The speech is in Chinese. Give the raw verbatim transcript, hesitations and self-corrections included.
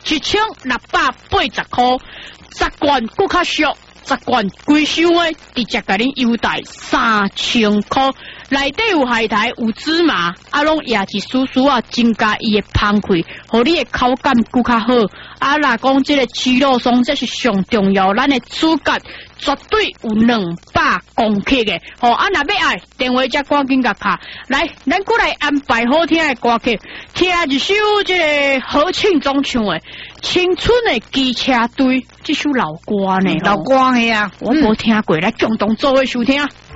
一千六百八十块，十罐更较俗，十罐贵收诶，直接甲恁优待三千块。内底有海苔，有芝麻，啊，拢也是叔叔啊，增加伊诶香气，互你诶口感更较好。啊，若讲即个鸡肉松，这是上重要，咱诶主角绝对有两百公克诶。吼、哦，啊，若要爱电话则赶紧甲拍来，咱过来安排好听诶歌曲，听一首即个何庆忠唱诶《青春诶机车队》，这首老歌呢， 老歌嘿啊， 我无听过，来共同做伙收听。